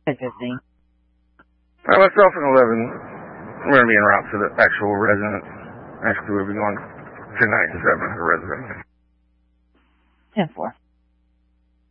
10:15. Myself and 11, we're going to be en route to the actual residence. Actually, we'll be going tonight to 7 to the residence. 10:4.